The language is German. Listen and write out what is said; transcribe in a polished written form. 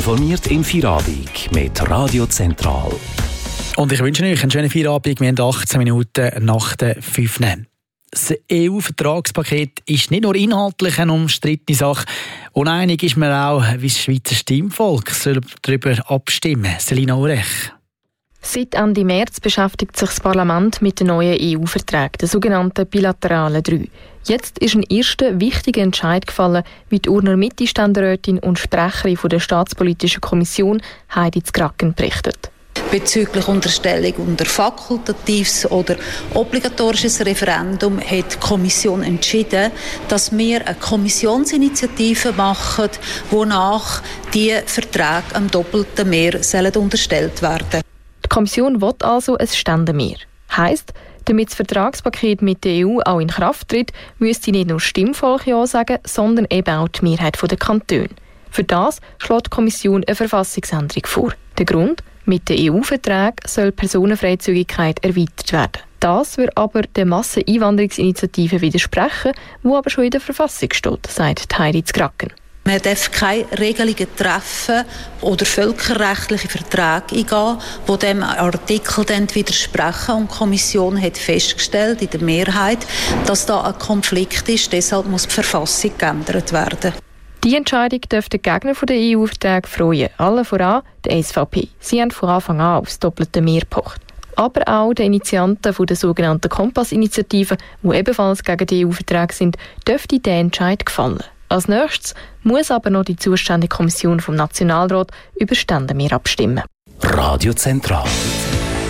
informiert im Feierabend mit Radio Zentral. Und ich wünsche euch einen schönen Feierabend. Wir haben 18 Minuten nach der 5. Das EU-Vertragspaket ist nicht nur inhaltlich eine umstrittene Sache. Uneinig ist man auch, wie das Schweizer Stimmvolk darüber abstimmen soll. Selina Urech. Seit Ende März beschäftigt sich das Parlament mit den neuen EU-Verträgen, den sogenannten bilateralen 3. Jetzt ist ein erster wichtiger Entscheid gefallen, wie die Urner Mitte-Ständerätin und Sprecherin der Staatspolitischen Kommission Heidi Zgracken berichtet. Bezüglich Unterstellung unter fakultatives oder obligatorisches Referendum hat die Kommission entschieden, dass wir eine Kommissionsinitiative machen, wonach die Verträge am doppelten Mehr unterstellt werden. Die Kommission will also ein Ständemehr. Heisst, damit das Vertragspaket mit der EU auch in Kraft tritt, müsste nicht nur das Stimmvolk Ja sagen, sondern eben auch die Mehrheit der Kantone. Für das schlägt die Kommission eine Verfassungsänderung vor. Der Grund? Mit den EU-Verträgen soll Personenfreizügigkeit erweitert werden. Das wird aber der Masseneinwanderungsinitiative widersprechen, die aber schon in der Verfassung steht, sagt Heidi Zgracken. Man darf keine Regelungen treffen oder völkerrechtliche Verträge eingehen, die diesem Artikel dann widersprechen. Und die Kommission hat festgestellt in der Mehrheit, dass da ein Konflikt ist. Deshalb muss die Verfassung geändert werden. Die Entscheidung dürfte die Gegner der EU-Verträge freuen. Allen voran der SVP. Sie haben von Anfang an aufs doppelte Mehr gepocht. Aber auch die Initianten der sogenannten Kompass-Initiative, die ebenfalls gegen die EU-Verträge sind, dürfte dieser Entscheid gefallen. Als nächstes muss aber noch die zuständige Kommission vom Nationalrat über Ständemehr abstimmen. Radio Zentral.